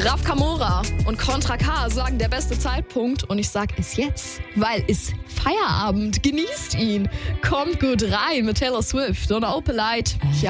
Raf Kamora und Contra K sagen der beste Zeitpunkt und ich sag es jetzt, weil es Feierabend, genießt ihn. Kommt gut rein mit Taylor Swift und Opelite.